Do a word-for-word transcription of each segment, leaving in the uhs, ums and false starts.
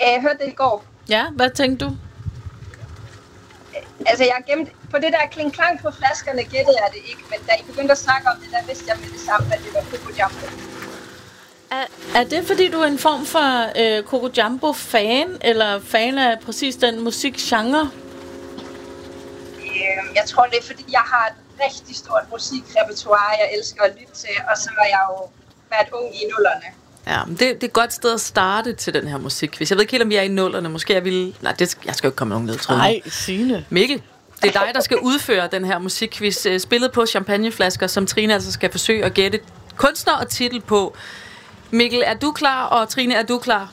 Jeg hørte det i går. Ja, hvad tænkte du? Altså, jeg har gemt... På det der kling-klang på flaskerne gættede jeg det ikke, men da I begyndte at snakke om det, der vidste jeg med det samme, at det var Coco Jumbo. Er, er det, fordi du er en form for øh, Coco Jumbo-fan, eller fan af præcis den musikgenre? Øh, jeg tror, det er, fordi jeg har et rigtig stort musikrepertoire, jeg elsker at lytte til, og så har jeg jo været ung i nullerne. Ja, det, det er et godt sted at starte til den her musik. Hvis jeg ved ikke helt, om vi er i nullerne, måske jeg vil... Nej, det, jeg skal jo ikke komme nogen ned, tror jeg. Nej, Signe. Mikkel, det er dig, der skal udføre den her musikquiz, spillet på champagneflasker, som Trine altså skal forsøge at gætte kunstner og titel på. Mikkel, er du klar? Og Trine, er du klar?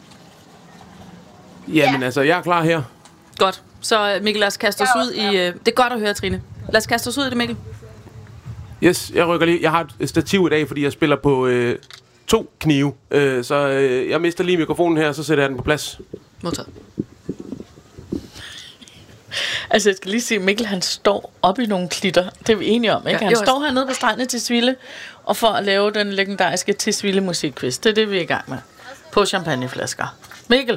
Jamen ja. altså, jeg er klar her. Godt. Så Mikkel, lad os kaste os ud i... Det er godt at høre, Trine. Lad os kaste os ud i det, Mikkel. Yes, jeg rykker lige. Jeg har et stativ i dag, fordi jeg spiller på øh, to knive. Øh, så øh, jeg mister lige mikrofonen her, og så sætter jeg den på plads. Modtaget. Altså, jeg skal lige sige, Mikkel, han står oppe i nogle klitter. Det er vi enige om, ikke? Ja, han jo, står hernede på stranden til Tisvilde, og for at lave den legendariske Tisvilde musikquiz. Det er det, vi er i gang med. På champagneflasker. Mikkel.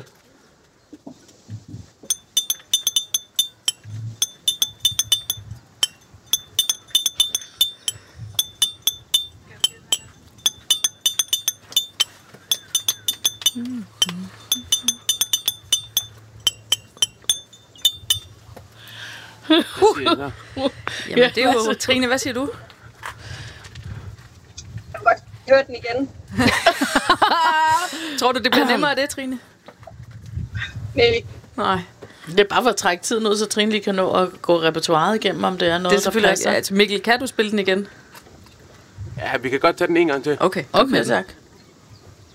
Uh. Jamen, det er jo... Trine, hvad siger du? Jeg kan godt høre den igen. Tror du, det bliver nemmere af det, Trine? Nej. Nej. Det er bare for at trække tiden ud, så Trine lige kan nå at gå repertoireet igennem, om det er noget, det er selvfølgelig der passer. Altså, Mikkel, kan du spille den igen? Ja, vi kan godt tage den en gang til. Okay, Okay, tak.